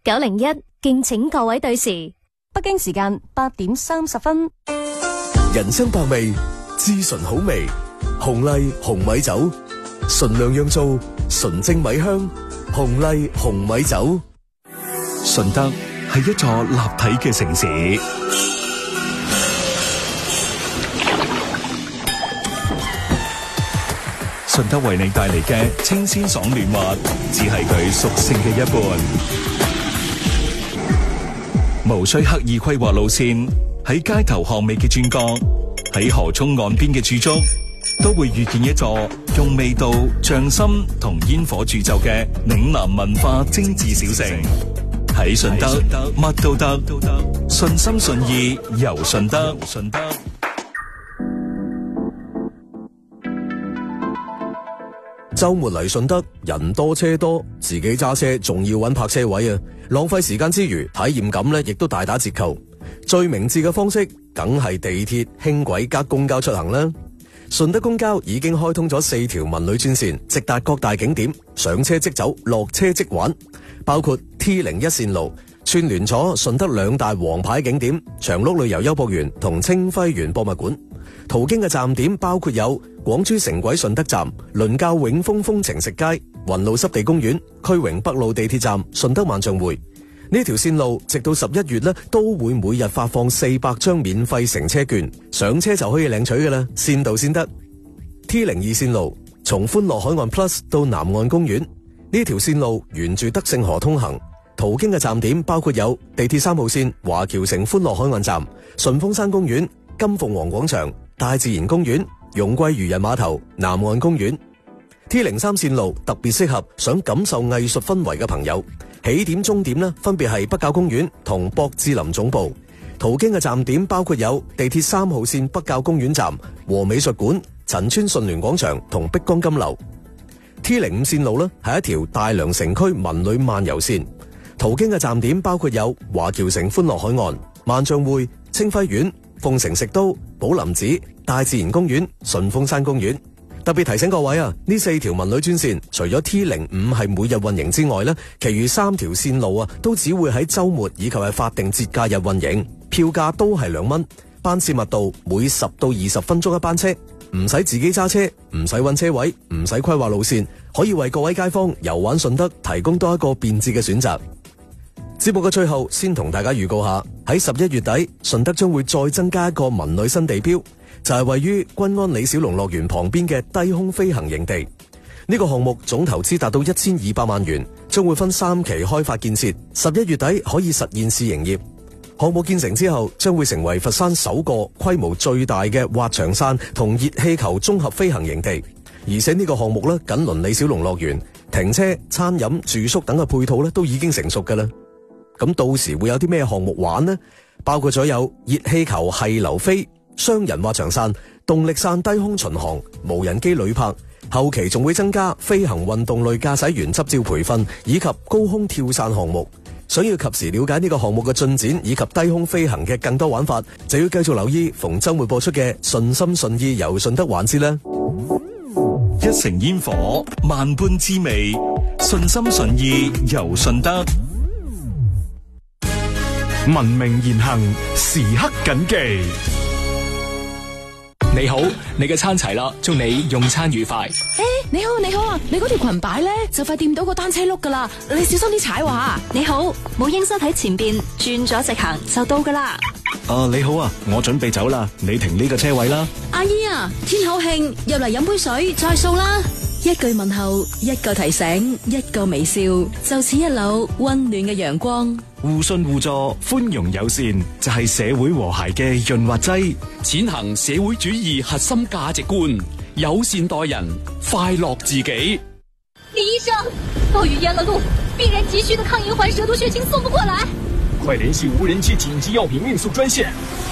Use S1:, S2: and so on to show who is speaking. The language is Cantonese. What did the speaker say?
S1: 901，敬請各位對時。
S2: 北京時間8點30分。
S3: 人生百味，至純好味。紅麗紅米酒，純釀釀造，純正米香。紅麗紅米酒。
S4: 順德係一座立體嘅城市，順德為你帶嚟嘅清鮮爽嫩滑，只係佢屬性嘅一半。無需刻意規劃路線，喺街頭巷尾嘅轉角，喺河涌岸邊嘅駐足，都會遇見一座用味道、匠心同煙火鑄就嘅嶺南文化精緻小城。喺順德，乜都得，順心順意遊順德。
S3: 周末嚟順德，人多車多，自己揸車仲要揾泊車位啊！浪費時間之餘，體驗感呢亦都大打折扣。最明智嘅方式，梗係地鐵、輕軌加公交出行啦。順德公交已經開通咗4條文旅專線，直達各大景點，上車即走，落車即玩。包括 T01 線路串聯咗順德2大王牌景點長鹿旅遊休博園同清暉園博物館。途經嘅站點包括有廣珠城軌順德站、倫教永豐風情食街、雲路濕地公園、區榮北路地鐵站、順德萬象匯。呢條線路直到11月呢都會每日發放400張免費乘車券，上車就可以領取㗎啦，先到先得。T02 線路從歡樂海岸 Plus 到南岸公園，呢條線路沿住德勝河通行，途經嘅站點包括有地鐵3號線華僑城歡樂海岸站、順峰山公園、金鳳凰廣場、大自然公園、容桂漁人碼頭、南岸公園。T03 線路特別適合想感受藝術氛圍嘅朋友，起點終點呢分別係北滘公園同博智林總部。途經嘅站點包括有地鐵3號線北滘公園站、和美術館、陳村順聯廣場同碧江金樓。T05 線路呢係一條大良城區文旅漫遊線，途經嘅站點包括有華僑城歡樂海岸、萬象匯、清暉園、鳳城食都、寶林寺、大自然公園、順峰山公園。特別提醒各位啊，呢4條文旅專線除咗 T05 係每日運營之外呢，其餘3條線路啊都只會喺周末以及係法定節假日運營，票價都係2蚊，班次密度每10到20分鐘一班車，唔使自己揸車，唔使揾車位，唔使規劃路線，可以為各位街坊遊玩順德提供多一個便捷嘅選擇。節目嘅最後，先同大家預告下，喺11月底，順德將會再增加一個文旅新地標，就係位於均安李小龍樂園旁邊嘅低空飛行營地。呢個項目總投資達到1200萬元，將會分3期開發建設，11月底可以實現試營業。項目建成之後，將會成為佛山首個規模最大嘅滑翔傘同熱氣球綜合飛行營地。而且呢個項目咧，緊鄰李小龍樂園，停車、餐飲、住宿等嘅配套咧都已經成熟㗎啦。咁到時會有啲咩項目玩呢？包括咗有熱氣球係流飛、雙人滑翔傘、動力傘低空巡航、無人機旅拍，後期仲會增加飛行運動類駕駛員執照培訓以及高空跳傘項目。想要及時了解呢個項目嘅進展以及低空飛行嘅更多玩法，就要繼續留意逢周末播出嘅順心順意遊順德環節啦。
S4: 一城煙火，萬般滋味，順心順意遊順德。
S5: 文明言行，時刻謹記。
S6: 你好，你嘅餐齊啦，祝你用餐愉快。
S7: 你好啊，你嗰條裙擺咧就快掂到個單車轆噶啦，你小心啲踩話。
S1: 你好，母嬰室喺前邊，轉咗直行就到噶啦。
S5: 你好啊，我準備走啦，你停呢個車位啦。
S7: 阿姨啊，天口慶，入嚟飲杯水再數啦。一句問候，一個提醒，一個微笑，就似一縷溫暖嘅陽光。
S5: 互信互助，寬容友善，就係社會和諧嘅潤滑劑。
S6: 踐行社會主義核心價值觀，友善待人，快樂自己。
S8: 李醫生，暴雨淹了路，病人急需的抗银環蛇毒血清送不過來，
S9: 快聯繫無人機緊急藥品運輸專線。